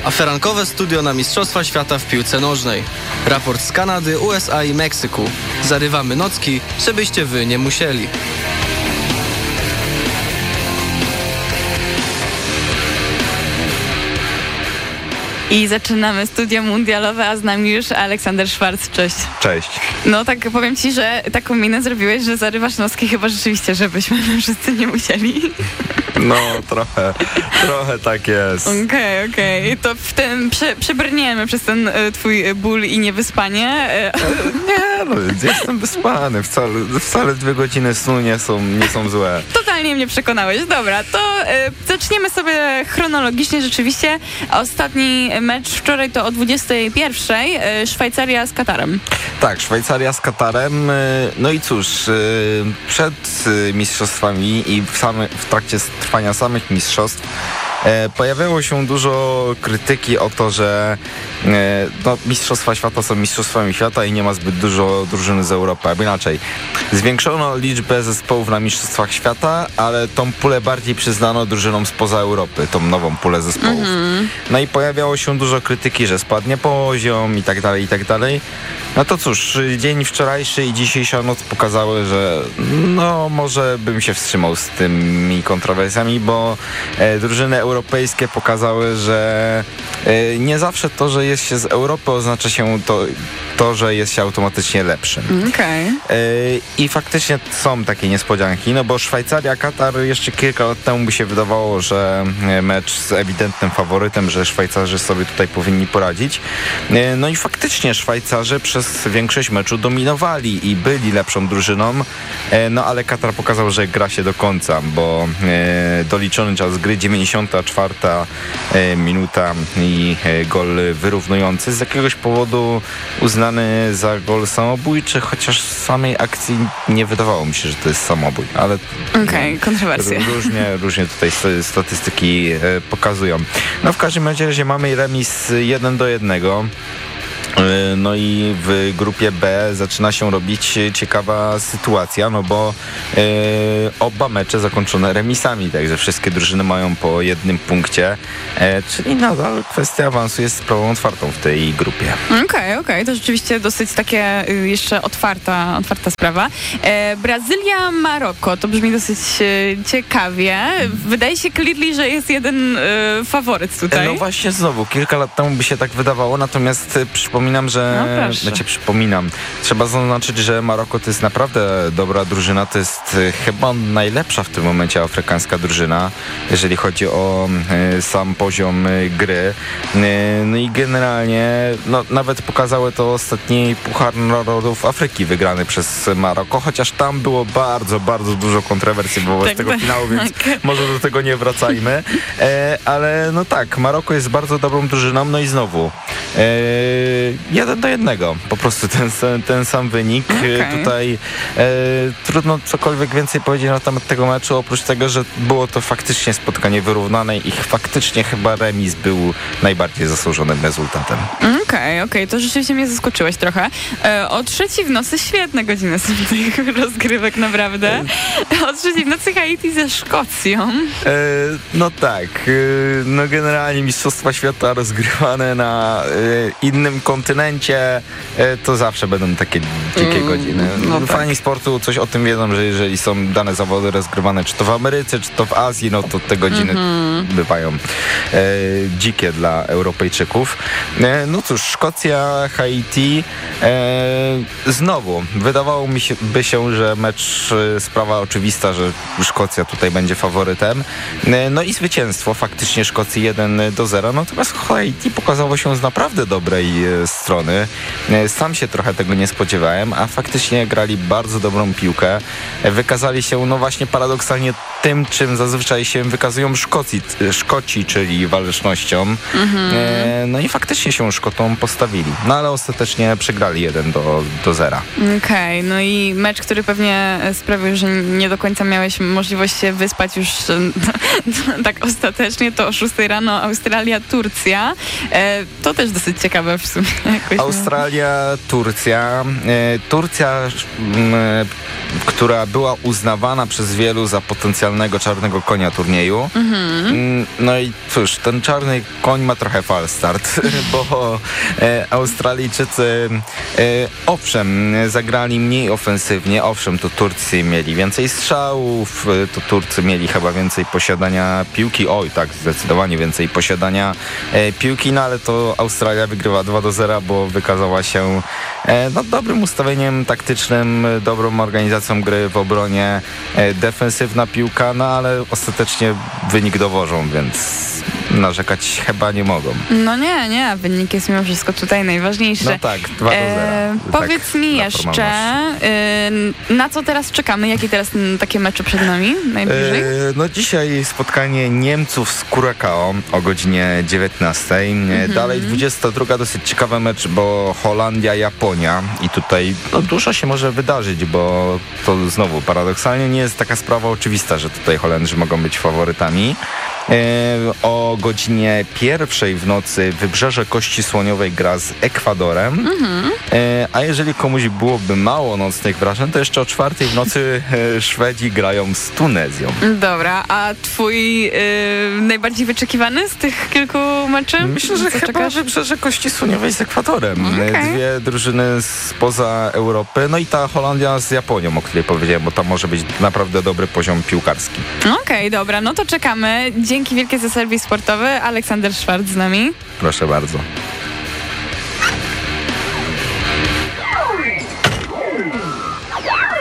Aferankowe studio na Mistrzostwa Świata w piłce nożnej. Raport z Kanady, USA i Meksyku. Zarywamy nocki, żebyście wy nie musieli. I zaczynamy studio mundialowe, a z nami już Aleksander Szwarc. Cześć. Cześć. No tak powiem ci, że taką minę zrobiłeś, że zarywasz noski chyba rzeczywiście, żebyśmy wszyscy nie musieli. No trochę tak jest. Okej. To w tym przebrniemy przez ten twój ból i niewyspanie. Nie, no jestem wyspany. Wcale 2 godziny snu nie są złe. Totalnie mnie przekonałeś. Dobra, to zaczniemy sobie chronologicznie rzeczywiście. Ostatni mecz wczoraj to o 21:00 Szwajcaria z Katarem. Tak, Szwajcaria z Katarem. No i cóż, przed mistrzostwami i w trakcie trwania samych mistrzostw pojawiało się dużo krytyki o to, że Mistrzostwa Świata są Mistrzostwami Świata i nie ma zbyt dużo drużyn z Europy. Albo inaczej, zwiększono liczbę zespołów na Mistrzostwach Świata, ale tą pulę bardziej przyznano drużynom spoza Europy, tą nową pulę zespołów. No i pojawiało się dużo krytyki, że spadnie poziom i tak dalej. No to cóż, dzień wczorajszy i dzisiejsza noc pokazały, że no może bym się wstrzymał z tymi kontrowersjami, bo drużyny europejskie pokazały, że nie zawsze to, że jest się z Europy, oznacza się to, że jest się automatycznie lepszym. I faktycznie są takie niespodzianki, no bo Szwajcaria, Katar jeszcze kilka lat temu by się wydawało, że mecz z ewidentnym faworytem, że Szwajcarzy sobie tutaj powinni poradzić. No i faktycznie Szwajcarzy przez większość meczu dominowali i byli lepszą drużyną, no ale Katar pokazał, że gra się do końca, bo doliczony czas gry 94 minuta i gol wyrównujący, z jakiegoś powodu uznany za gol samobójczy, chociaż z samej akcji nie wydawało mi się, że to jest samobój, ale kontrowersje. Różnie tutaj statystyki pokazują. No w każdym razie mamy remis 1-1. No i w grupie B zaczyna się robić ciekawa sytuacja, no bo oba mecze zakończone remisami, także wszystkie drużyny mają po 1 punkcie, czyli nadal kwestia awansu jest sprawą otwartą w tej grupie. Okej, to rzeczywiście dosyć takie jeszcze otwarta sprawa. Brazylia, Maroko, to brzmi dosyć ciekawie. Wydaje się clearly, że jest jeden faworyt tutaj. No właśnie znowu, kilka lat temu by się tak wydawało, natomiast przypominam, że... Trzeba zaznaczyć, że Maroko to jest naprawdę dobra drużyna, to jest chyba najlepsza w tym momencie afrykańska drużyna, jeżeli chodzi o sam poziom gry. No i generalnie, no, nawet pokazały to ostatni Puchar Narodów Afryki wygrany przez Maroko, chociaż tam było bardzo, bardzo dużo kontrowersji wobec tego finału, więc może do tego nie wracajmy. Ale no tak, Maroko jest bardzo dobrą drużyną, no i znowu 1-1. Po prostu ten sam wynik. Tutaj trudno cokolwiek więcej powiedzieć na temat tego meczu, oprócz tego, że było to faktycznie spotkanie wyrównane i faktycznie chyba remis był najbardziej zasłużonym rezultatem. Okej, to rzeczywiście mnie zaskoczyłeś trochę. O 3:00 w nocy świetne godziny są tych rozgrywek, naprawdę. O 3:00 w nocy Haiti ze Szkocją. No tak. No generalnie Mistrzostwa Świata rozgrywane na innym kontynencie to zawsze będą takie dzikie godziny. Fani sportu coś o tym wiedzą, że jeżeli są dane zawody rozgrywane czy to w Ameryce, czy to w Azji, no to te godziny bywają dzikie dla Europejczyków. No cóż, Szkocja, Haiti. Znowu, wydawało mi się, że mecz, sprawa oczywista, że Szkocja tutaj będzie faworytem. No i zwycięstwo faktycznie Szkocji 1-0. Natomiast Haiti pokazało się z naprawdę dobrej strony. Sam się trochę tego nie spodziewałem, a faktycznie grali bardzo dobrą piłkę. Wykazali się, no właśnie paradoksalnie tym, czym zazwyczaj się wykazują Szkoci, czyli walecznością. No i faktycznie się Szkotom postawili. No ale ostatecznie przegrali 1-0. Okej, no i mecz, który pewnie sprawił, że nie do końca miałeś możliwość się wyspać już tak ostatecznie, to o 6:00 rano Australia-Turcja. To też dosyć ciekawe w sumie. Australia-Turcja. Turcja, która była uznawana przez wielu za potencjalną oficjalnego czarnego konia turnieju. No i cóż, ten czarny koń ma trochę falstart, bo Australijczycy owszem, zagrali mniej ofensywnie, owszem, to Turcy mieli więcej strzałów, to Turcy mieli chyba więcej posiadania piłki, oj tak, zdecydowanie więcej posiadania piłki, no ale to Australia wygrywa 2-0, bo wykazała się dobrym ustawieniem taktycznym, dobrą organizacją gry w obronie, defensywna piłka, no ale ostatecznie wynik dowożą, więc narzekać chyba nie mogą. No nie, wynik jest mimo wszystko tutaj najważniejszy. No tak, 2-0. Powiedz tak, mi jeszcze, na co teraz czekamy? Jakie teraz takie mecze przed nami najbliżej? No dzisiaj spotkanie Niemców z Curacao o godzinie 19. Dalej 22, dosyć ciekawy mecz, bo Holandia-Japonia i tutaj dużo się może wydarzyć, bo to znowu paradoksalnie nie jest taka sprawa oczywista, że tutaj Holendrzy mogą być faworytami. O godzinie 1 w nocy Wybrzeże Kości Słoniowej gra z Ekwadorem, a jeżeli komuś byłoby mało nocnych wrażeń, to jeszcze o 4 w nocy Szwedzi grają z Tunezją. Dobra, a twój najbardziej wyczekiwany z tych kilku meczy? Myślę, że chyba Wybrzeże Kości Słoniowej z Ekwadorem. Dwie drużyny spoza Europy, no i ta Holandia z Japonią, o której powiedziałem, bo tam może być naprawdę dobry poziom piłkarski. Okej, dobra, no to czekamy. Dzięki wielkie za serwis sportowy. Aleksander Szwarc z nami. Proszę bardzo.